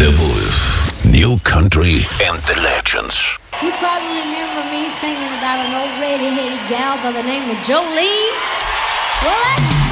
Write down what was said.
The Wolf, New Country and the Legends. You probably remember me singing about an old red-headed gal by the name of Jolene. Well,